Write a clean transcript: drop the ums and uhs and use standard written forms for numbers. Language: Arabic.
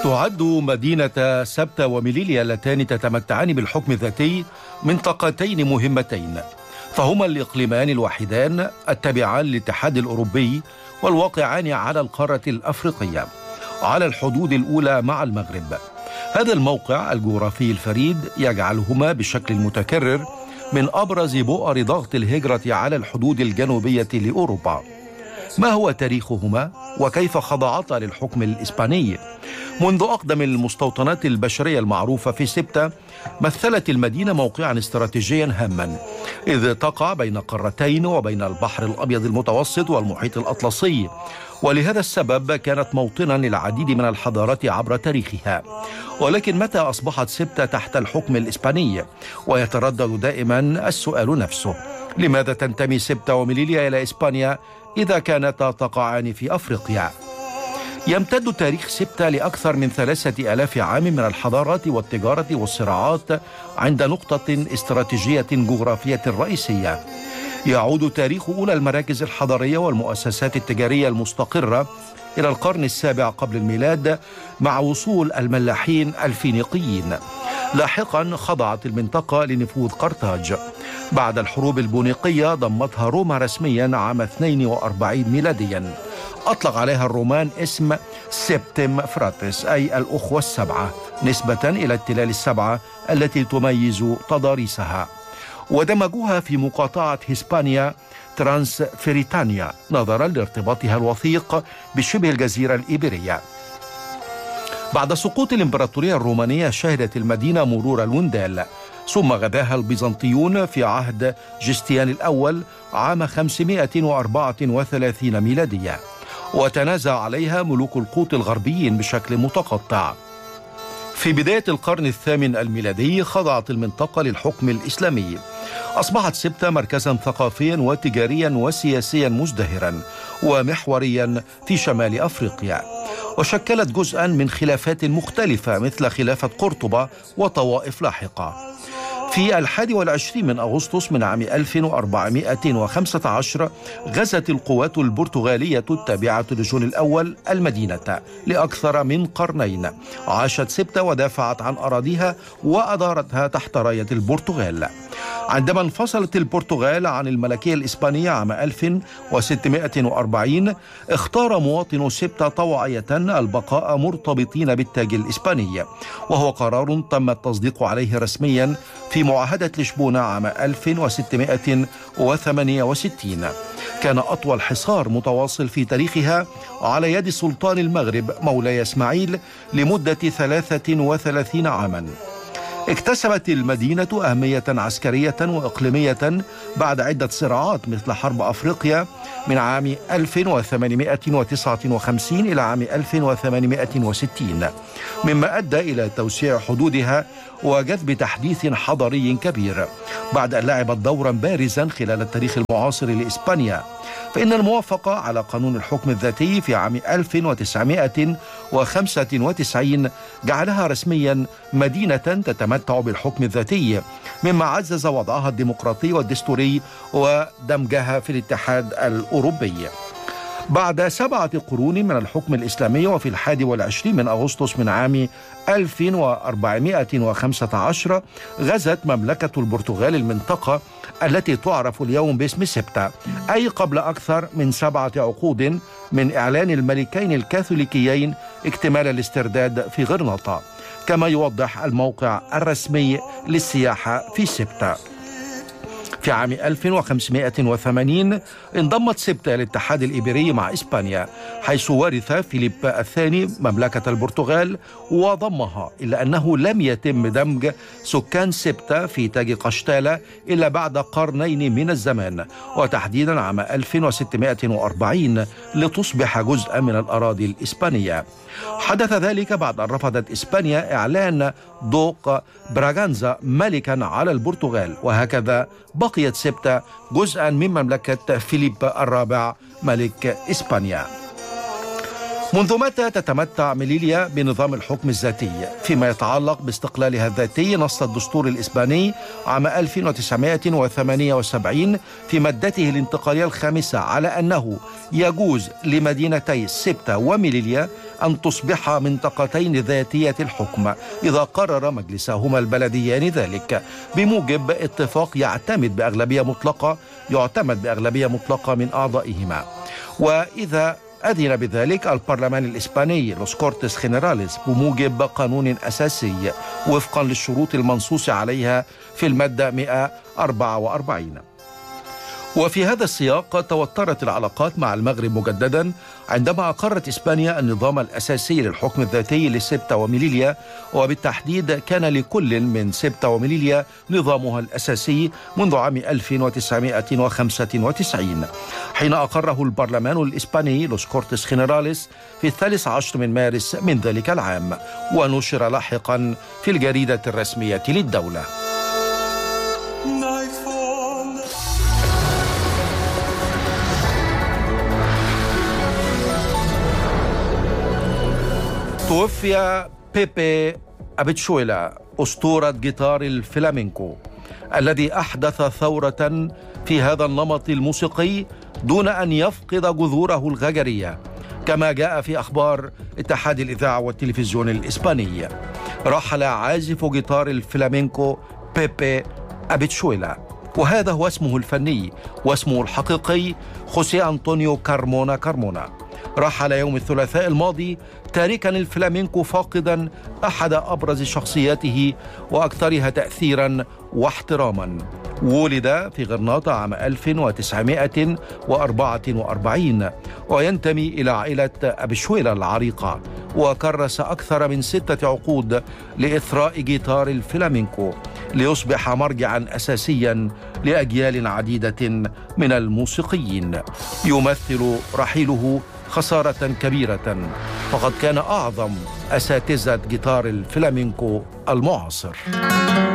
تعد مدينة سبتة وميليليا اللتان تتمتعان بالحكم الذاتي منطقتين مهمتين، فهما الإقليمان الوحيدان التابعان للاتحاد الأوروبي والواقعان على القارة الأفريقية على الحدود الأولى مع المغرب. هذا الموقع الجغرافي الفريد يجعلهما بشكل متكرر من أبرز بؤر ضغط الهجرة على الحدود الجنوبية لأوروبا. ما هو تاريخهما وكيف خضعتا للحكم الإسباني؟ منذ أقدم المستوطنات البشرية المعروفة في سبتة مثلت المدينة موقعا استراتيجيا هاما، إذ تقع بين قارتين وبين البحر الأبيض المتوسط والمحيط الأطلسي، ولهذا السبب كانت موطنا للعديد من الحضارات عبر تاريخها. ولكن متى أصبحت سبتة تحت الحكم الإسباني؟ ويتردد دائما السؤال نفسه: لماذا تنتمي سبتة وميليليا إلى إسبانيا إذا كانتا تقعان في أفريقيا؟ يمتد تاريخ سبتة لأكثر من 3000 عام من الحضارة والتجارة والصراعات عند نقطة استراتيجية جغرافية رئيسية. يعود تاريخ أولى المراكز الحضارية والمؤسسات التجارية المستقرة إلى القرن السابع قبل الميلاد مع وصول الملاحين الفينيقيين. لاحقا خضعت المنطقة لنفوذ قرطاج. بعد الحروب البونيقية ضمتها روما رسميا عام 42 ميلاديا. أطلق عليها الرومان اسم سبتم فراتس، أي الأخوة السبعة، نسبة إلى التلال السبعة التي تميز تضاريسها، ودمجوها في مقاطعة هسبانيا ترانس فيريتانيا نظرا لارتباطها الوثيق بشبه الجزيرة الإيبيرية. بعد سقوط الإمبراطورية الرومانية شهدت المدينة مرور الوندال، ثم غزاها البيزنطيون في عهد جستيان الأول عام 534 ميلادية، وتنازع عليها ملوك القوط الغربيين بشكل متقطع. في بداية القرن الثامن الميلادي خضعت المنطقة للحكم الإسلامي. أصبحت سبتة مركزا ثقافيا وتجاريا وسياسيا مزدهرا ومحوريا في شمال أفريقيا، وشكلت جزءا من خلافات مختلفة مثل خلافة قرطبة وطوائف لاحقة. في 21 من أغسطس من عام 1415 غزت القوات البرتغالية التابعة لجون الأول المدينة لأكثر من قرنين. عاشت سبتة ودافعت عن أراضيها وأدارتها تحت راية البرتغال. عندما انفصلت البرتغال عن الملكية الإسبانية عام 1640 اختار مواطنو سبتة طوعية البقاء مرتبطين بالتاج الإسباني، وهو قرار تم التصديق عليه رسميا في معاهدة لشبونة عام 1668. كان أطول حصار متواصل في تاريخها على يد سلطان المغرب مولاي إسماعيل لمدة 33 عاما. اكتسبت المدينة أهمية عسكرية وإقليمية بعد عدة صراعات مثل حرب أفريقيا من عام 1859 إلى عام 1860، مما أدى إلى توسيع حدودها وجذب تحديث حضاري كبير. بعد أن لعبت دورا بارزا خلال التاريخ المعاصر لإسبانيا، فإن الموافقة على قانون الحكم الذاتي في عام 1995 جعلها رسميا مدينة تتمتع بالحكم الذاتي، مما عزز وضعها الديمقراطي والدستوري ودمجها في الاتحاد الأوروبي. بعد 7 قرون من الحكم الإسلامي، وفي 21 من أغسطس من عام 1415 غزت مملكة البرتغال المنطقة التي تعرف اليوم باسم سبتة، أي قبل أكثر من 7 عقود من إعلان الملكين الكاثوليكيين اكتمال الاسترداد في غرناطة، كما يوضح الموقع الرسمي للسياحة في سبتة. في عام 1580 انضمت سبتة للاتحاد الإيبيري مع إسبانيا، حيث ورث فيليب الثاني مملكة البرتغال وضمها، إلا أنه لم يتم دمج سكان سبتة في تاج قشتالة إلا بعد قرنين من الزمان، وتحديدا عام 1640 لتصبح جزءا من الأراضي الإسبانية. حدث ذلك بعد أن رفضت إسبانيا إعلان دوق براغانزا ملكا على البرتغال، وهكذا بقيت سبتة جزءا من مملكة فيليب الرابع ملك إسبانيا. منذ متى تتمتع ميليليا بنظام الحكم الذاتي؟ فيما يتعلق باستقلالها الذاتي، نص الدستور الإسباني عام 1978 في مادته الانتقالية الخامسة على أنه يجوز لمدينتي سبتة وميليليا أن تصبح منطقتين ذاتية الحكم إذا قرر مجلسهما البلديان ذلك بموجب اتفاق يعتمد بأغلبية مطلقة من أعضائهما. وإذا أذن بذلك البرلمان الإسباني لوس كورتيس خينيراليس بموجب قانون أساسي وفقا للشروط المنصوص عليها في المادة 144. وفي هذا السياق توترت العلاقات مع المغرب مجددا عندما أقرت إسبانيا النظام الأساسي للحكم الذاتي لسبتة وميليليا، وبالتحديد كان لكل من سبتة وميليليا نظامها الأساسي منذ عام 1995 حين أقره البرلمان الإسباني لوس كورتيس خينيراليس في 13 من مارس من ذلك العام، ونشر لاحقا في الجريدة الرسمية للدولة. توفي بيبي أبيتشويلا أسطورة جيتار الفلامينكو الذي أحدث ثورة في هذا النمط الموسيقي دون أن يفقد جذوره الغجرية، كما جاء في أخبار اتحاد الإذاعة والتلفزيون الإسباني. رحل عازف جيتار الفلامينكو بيبي أبيتشويلا، وهذا هو اسمه الفني، واسمه الحقيقي خوسيه أنطونيو كارمونا. رحل يوم الثلاثاء الماضي تاركا الفلامينكو فاقدا أحد أبرز شخصياته وأكثرها تأثيرا واحتراما. ولد في غرناطة عام 1944 وينتمي إلى عائلة أبيتشويلا العريقة، وكرس أكثر من 6 عقود لإثراء جيتار الفلامينكو ليصبح مرجعا أساسيا لأجيال عديدة من الموسيقيين. يمثل رحيله خسارة كبيرة، فقد كان أعظم أساتذة جيتار الفلامينكو المعاصر.